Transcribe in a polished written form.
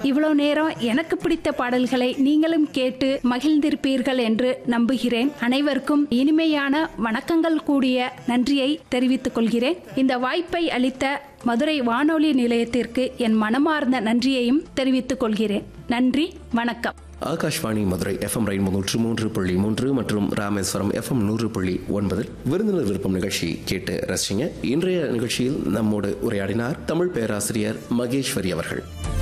இவ்வளவு நேரம் எனக்கு பிடித்த பாடல்களை நீங்களும் கேட்டு மகிழ்ந்திருப்பீர்கள் என்று நம்புகிறேன். அனைவருக்கும் இனிமையான வணக்கங்கள் கூடிய நன்றியை தெரிவித்துக் கொள்கிறேன். இந்த வாய்ப்பை அளித்த மதுரை வானொலி நிலையத்திற்கு என் மனமார்ந்த நன்றியையும் தெரிவித்துக் கொள்கிறேன். நன்றி, வணக்கம். ஆகாஷ்வாணி மதுரை FM ரெயின்போ 103.3 மற்றும் ராமேஸ்வரம் FM 100.9 விருந்தினர் விருப்பம் நிகழ்ச்சி கேட்டு ரசிங்க. இன்றைய நிகழ்ச்சியில் நம்மோடு உரையாடினார் தமிழ் பேராசிரியர் மகேஸ்வரி அவர்கள்.